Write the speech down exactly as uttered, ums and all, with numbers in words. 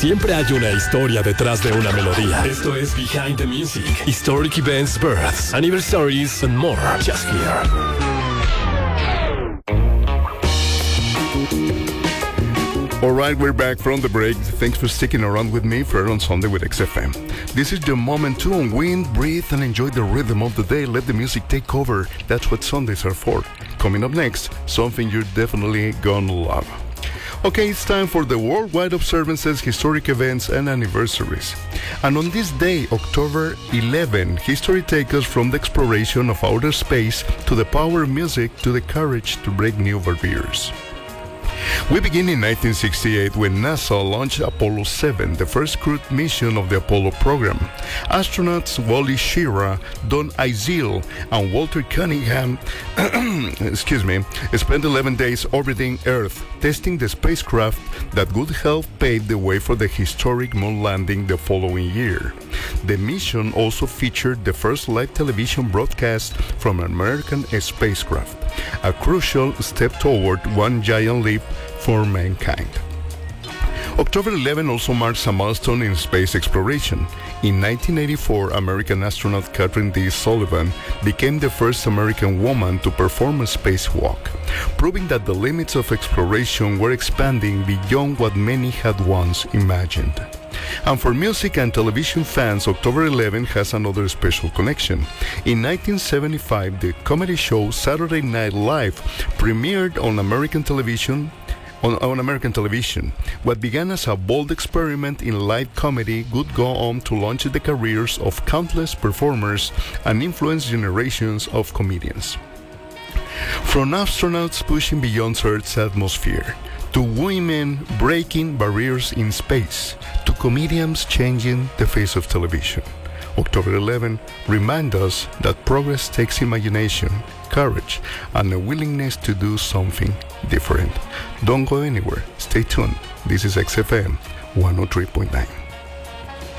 Siempre hay una historia detrás de una melodía. Esto es Behind the Music. Historic events, births, anniversaries, and more. Just here. All right, we're back from the break. Thanks for sticking around with me for On Sunday with X F M. This is your moment to unwind, breathe, and enjoy the rhythm of the day. Let the music take over. That's what Sundays are for. Coming up next, something you're definitely gonna love. Okay, it's time for the worldwide observances, historic events, and anniversaries. And on this day, October eleventh, history takes us from the exploration of outer space to the power of music to the courage to break new barriers. We begin in nineteen sixty-eight when NASA launched Apollo seven, the first crewed mission of the Apollo program. Astronauts Wally Schirra, Don Eisele, and Walter Cunningham excuse me, spent eleven days orbiting Earth, testing the spacecraft that would help pave the way for the historic moon landing the following year. The mission also featured the first live television broadcast from an American spacecraft, a crucial step toward one giant leap for mankind. October eleventh also marks a milestone in space exploration. In nineteen eighty-four, American astronaut Kathryn D. Sullivan became the first American woman to perform a spacewalk, proving that the limits of exploration were expanding beyond what many had once imagined. And for music and television fans, October eleventh has another special connection. In nineteen seventy-five, the comedy show Saturday Night Live premiered on American television On, on American television. What began as a bold experiment in light comedy would go on to launch the careers of countless performers and influence generations of comedians. From astronauts pushing beyond Earth's atmosphere, to women breaking barriers in space, to comedians changing the face of television, October eleventh reminds us that progress takes imagination, courage, and a willingness to do something different. Don't go anywhere. Stay tuned. This is X F M one oh three point nine.